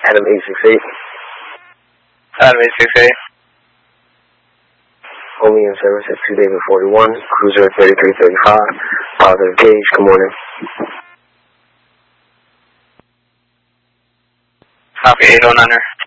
Adam 868. Adam 868. Only in service at 2 David 41, cruiser 3335, positive gauge, good morning. Copy 809er.